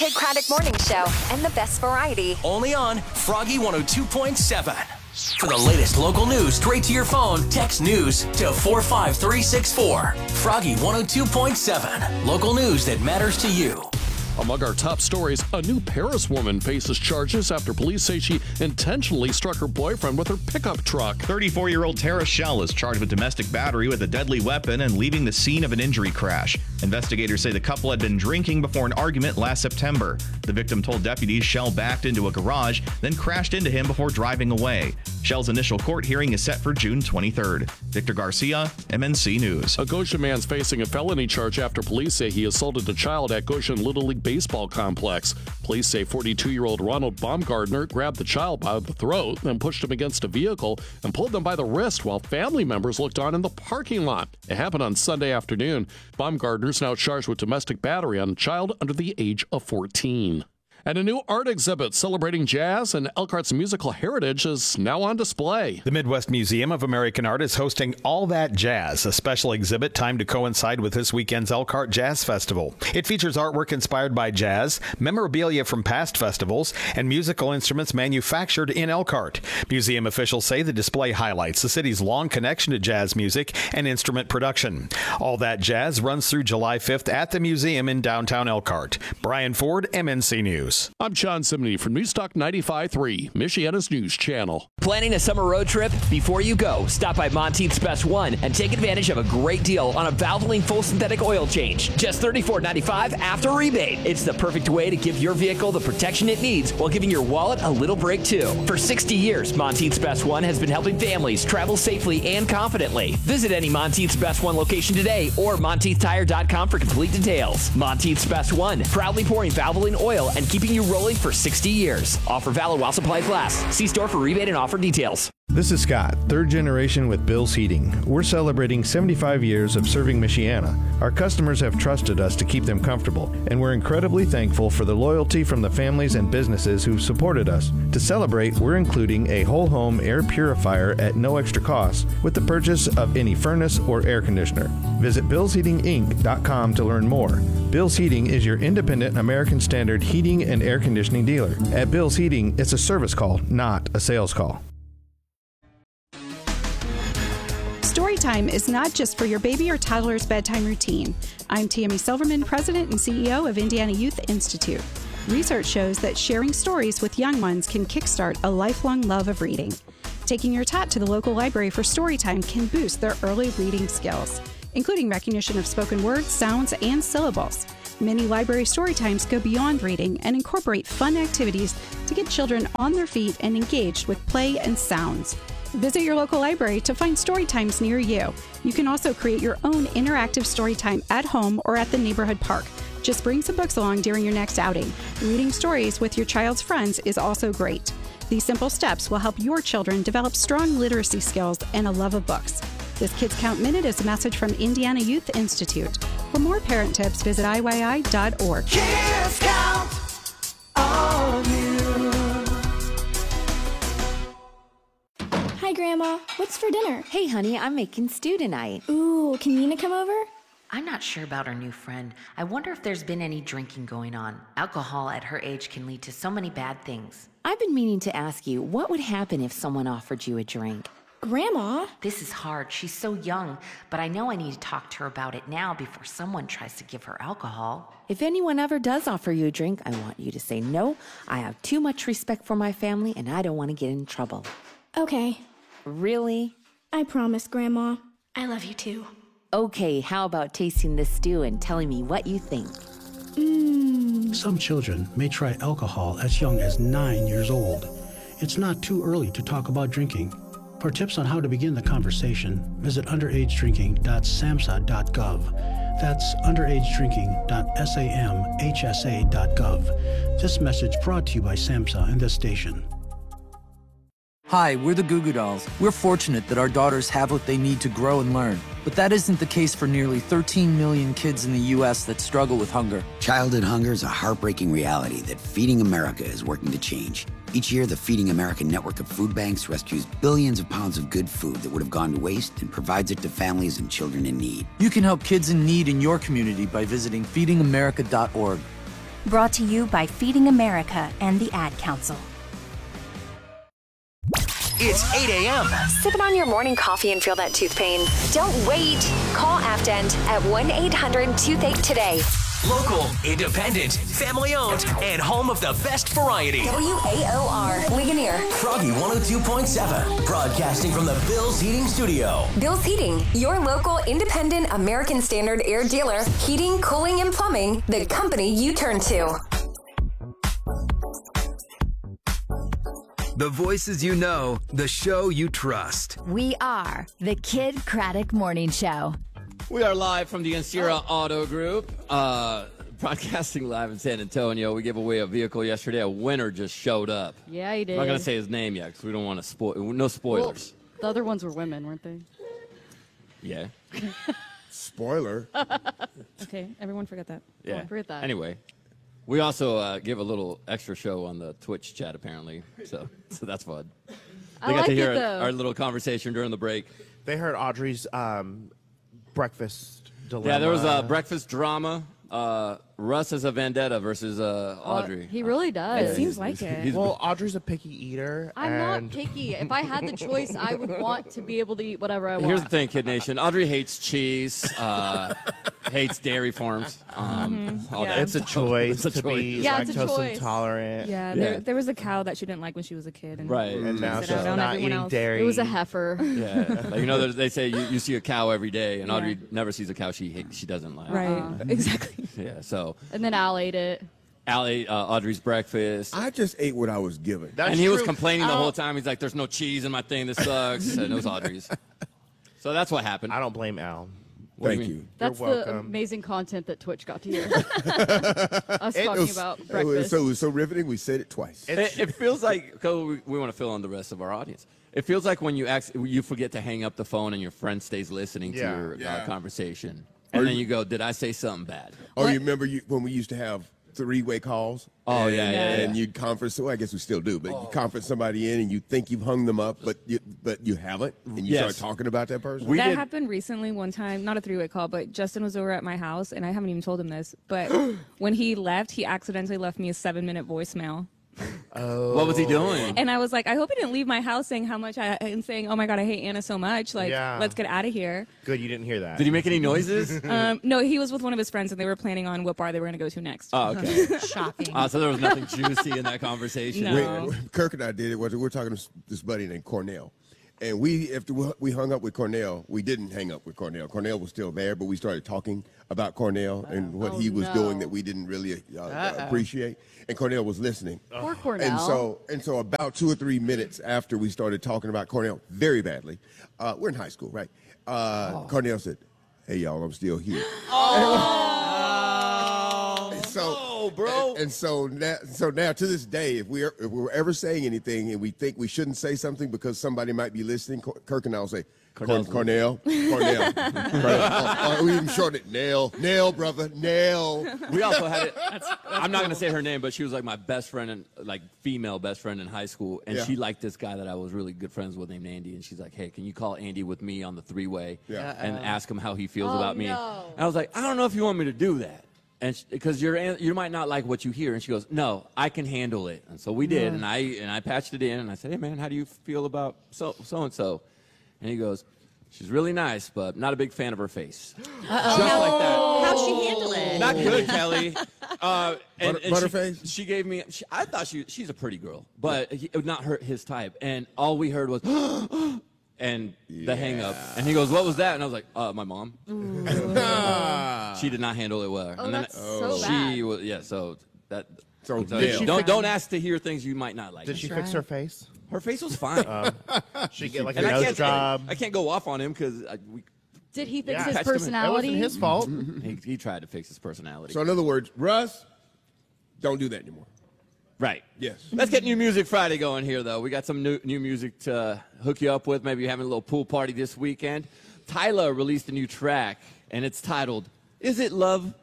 Kid Craddock Morning Show and the best variety. Only on Froggy 102.7. For the latest local news straight to your phone, text news to 45364. Froggy 102.7. Local news that matters to you. Among our top stories, a new Paris woman faces charges after police say she intentionally struck her boyfriend with her pickup truck. 34-year-old Tara Shell is charged with domestic battery with a deadly weapon and leaving the scene of an injury crash. Investigators say the couple had been drinking before an argument last September. The victim told deputies Shell backed into a garage, then crashed into him before driving away. Shell's initial court hearing is set for June 23rd. Victor Garcia, MNC News. A Goshen man's facing a felony charge after police say he assaulted a child at Goshen Little League Baseball Complex. Police say 42-year-old Ronald Baumgardner grabbed the child by the throat, then pushed him against a vehicle and pulled them by the wrist while family members looked on in the parking lot. It happened on Sunday afternoon. Baumgardner's now charged with domestic battery on a child under the age of 14. And a new art exhibit celebrating jazz and Elkhart's musical heritage is now on display. The Midwest Museum of American Art is hosting All That Jazz, a special exhibit timed to coincide with this weekend's Elkhart Jazz Festival. It features artwork inspired by jazz, memorabilia from past festivals, and musical instruments manufactured in Elkhart. Museum officials say the display highlights the city's long connection to jazz music and instrument production. All That Jazz runs through July 5th at the museum in downtown Elkhart. Brian Ford, MNC News. I'm John Simney from Newstalk 95.3, Michiana's news channel. Planning a summer road trip? Before you go, stop by Monteith's Best One and take advantage of a great deal on a Valvoline full synthetic oil change. Just $34.95 after rebate. It's the perfect way to give your vehicle the protection it needs while giving your wallet a little break too. For 60 years, Monteith's Best One has been helping families travel safely and confidently. Visit any Monteith's Best One location today or MonteithTire.com for complete details. Monteith's Best One, proudly pouring Valvoline oil and keeping you rolling for 60 years. Offer valid while supplies last. See store for rebate and offer details. This is Scott, third generation with Bill's Heating. We're celebrating 75 years of serving Michiana. Our customers have trusted us to keep them comfortable, and we're incredibly thankful for the loyalty from the families and businesses who've supported us. To celebrate, we're including a whole home air purifier at no extra cost with the purchase of any furnace or air conditioner. Visit BillsHeatingInc.com to learn more. Bill's Heating is your independent American Standard heating and air conditioning dealer. At Bill's Heating, it's a service call, not a sales call. Storytime is not just for your baby or toddler's bedtime routine. I'm Tammy Silverman, President and CEO of Indiana Youth Institute. Research shows that sharing stories with young ones can kickstart a lifelong love of reading. Taking your tot to the local library for Storytime can boost their early reading skills, including recognition of spoken words, sounds, and syllables. Many library Storytimes go beyond reading and incorporate fun activities to get children on their feet and engaged with play and sounds. Visit your local library to find story times near you. You can also create your own interactive story time at home or at the neighborhood park. Just bring some books along during your next outing. Reading stories with your child's friends is also great. These simple steps will help your children develop strong literacy skills and a love of books. This Kids Count Minute is a message from Indiana Youth Institute. For more parent tips, visit IYI.org. Kids Count on you. Hi, Grandma. What's for dinner? Hey, honey, I'm making stew tonight. Ooh, can Nina come over? I'm not sure about our new friend. I wonder if there's been any drinking going on. Alcohol at her age can lead to so many bad things. I've been meaning to ask you, what would happen if someone offered you a drink? Grandma? This is hard. She's so young, but I know I need to talk to her about it now before someone tries to give her alcohol. If anyone ever does offer you a drink, I want you to say no. I have too much respect for my family, and I don't want to get in trouble. Okay. Really? I promise, Grandma. I love you too. Okay, how about tasting this stew and telling me what you think? Some children may try alcohol as young as 9 years old. It's not too early to talk about drinking. For tips on how to begin the conversation, visit underagedrinking.samhsa.gov. That's underagedrinking.samhsa.gov. This message brought to you by SAMHSA and this station. Hi, we're the Goo Goo Dolls. We're fortunate that our daughters have what they need to grow and learn. But that isn't the case for nearly 13 million kids in the U.S. that struggle with hunger. Childhood hunger is a heartbreaking reality that Feeding America is working to change. Each year, the Feeding America network of food banks rescues billions of pounds of good food that would have gone to waste and provides it to families and children in need. You can help kids in need in your community by visiting feedingamerica.org. Brought to you by Feeding America and the Ad Council. It's 8 a.m. Sipping on your morning coffee and feel that tooth pain? Don't wait. Call Afdent at 1-800-TOOTHACHE today. Local, independent, family-owned, and home of the best variety. WAOR, Ligonier. Froggy 102.7, broadcasting from the Bill's Heating Studio. Bill's Heating, your local independent American Standard air dealer. Heating, cooling, and plumbing, the company you turn to. The voices you know, the show you trust. We are the Kid Craddock Morning Show. We are live from the Ancira Auto Group, broadcasting live in San Antonio. We gave away a vehicle yesterday. A winner just showed up. Yeah, he did. I'm not going to say his name yet because we don't want to spoil. No spoilers. Well, the other ones were women, weren't they? Yeah. Spoiler. Okay, everyone forget that. Yeah. Forget that. Anyway, we also give a little extra show on the Twitch chat, apparently. So that's fun. They got to hear our little conversation during the break. They heard Audrey's breakfast dilemma. Yeah, there was a breakfast drama. Russ has a vendetta versus Audrey. He really does. It seems like it. Well, Audrey's a picky eater. I'm not picky. If I had the choice, I would want to be able to eat whatever I want. Here's the thing, Kid Nation. Audrey hates cheese, hates dairy farms. All that. It's a choice to be lactose intolerant. Yeah, there was a cow that she didn't like when she was a kid. And right. And now she's not eating dairy. It was a heifer. Yeah. Like, you know, they say you see a cow every day, and Audrey never sees a cow she doesn't like. Right. Exactly. Yeah, so. And then Al ate it. Al ate Audrey's breakfast. I just ate what I was given. And he was complaining the whole time. He's like, there's no cheese in my thing. This sucks. And it was Audrey's. So that's what happened. I don't blame Al. Thank you. That's the amazing content that Twitch got to hear. Us talking about breakfast. It was so riveting, we said it twice. It feels like, because we want to fill in the rest of our audience. It feels like when you forget to hang up the phone and your friend stays listening to your conversation. And then you go, did I say something bad? Oh, you remember when we used to have three-way calls? Oh, and, yeah. And you'd conference, well, I guess we still do, but you conference somebody in and you think you've hung them up, but you haven't, and you start talking about that person? That happened recently one time, not a three-way call, but Justin was over at my house, and I haven't even told him this, but when he left, he accidentally left me a 7-minute voicemail. Oh. What was he doing? And I was like, I hope he didn't leave my house saying how much and saying, oh my God, I hate Anna so much. Like, let's get out of here. Good, you didn't hear that. Did he make any noises? No, he was with one of his friends and they were planning on what bar they were going to go to next. Oh, okay. Shocking. So there was nothing juicy in that conversation. No. Kirk and I did it. We were talking to this buddy named Cornell. And after we hung up with Cornell, we didn't hang up with Cornell. Cornell was still there, but we started talking about Cornell and what he was doing that we didn't really appreciate. And Cornell was listening. Poor Cornell. And so about 2 or 3 minutes after we started talking about Cornell very badly, we're in high school, right? Cornell said, "Hey, y'all, I'm still here." Bro. And so now to this day, if we're ever saying anything and we think we shouldn't say something because somebody might be listening, Kirk and I will say, Cornell. We even shortened it, Nell, brother, Nell. We also had it. I'm not going to say her name, but she was like my best friend, and like female best friend in high school. And she liked this guy that I was really good friends with named Andy. And she's like, hey, can you call Andy with me on the three-way and ask him how he feels about me? No. And I was like, I don't know if you want me to do that. And because you might not like what you hear. And she goes, no, I can handle it. And so we did. And I patched it in. And I said, hey, man, how do you feel about so-and-so? And he goes, she's really nice, but not a big fan of her face. Just like that. How'd she handle it? Not good, Kelly. And Butterface? She gave me, I thought she's a pretty girl, but not his type. And all we heard was, and the hang up. And he goes, what was that? And I was like, my mom. She did not handle it well. Oh, and that's so she bad. was, yeah, so that. So don't ask to hear things you might not like. Did she fix her face? Her face was fine. She get like a nose job. I can't go off on him because Did he fix his personality? It wasn't his fault. he tried to fix his personality. So in other words, Russ, don't do that anymore. Right. Yes. Let's get New Music Friday going here, though. We got some new music to hook you up with. Maybe you're having a little pool party this weekend. Tyla released a new track, and it's titled, Is It Love?